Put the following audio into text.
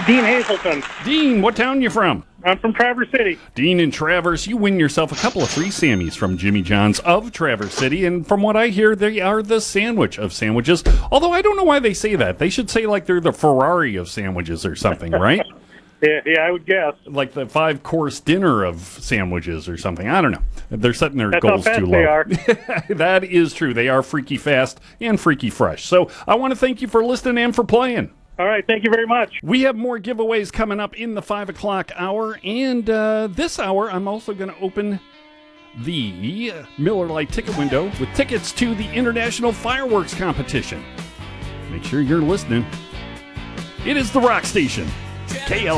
Dean Hazelton. Dean, what town you from? I'm from Traverse City. Dean and Traverse, you win yourself a couple of free Sammys from Jimmy John's of Traverse City, and from what I hear, they are the sandwich of sandwiches. Although I don't know why they say that. They should say like they're the Ferrari of sandwiches or something, right? Yeah, I would guess. Like the 5-course dinner of sandwiches or something. I don't know. They're setting their That's goals how fast too low. they are. That is true. They are freaky fast and freaky fresh. So I want to thank you for listening and for playing. All right, thank you very much. We have more giveaways coming up in the 5 o'clock hour. And this hour, I'm also going to open the Miller Lite ticket window with tickets to the International Fireworks Competition. Make sure you're listening. It is the Rock Station, KLIK.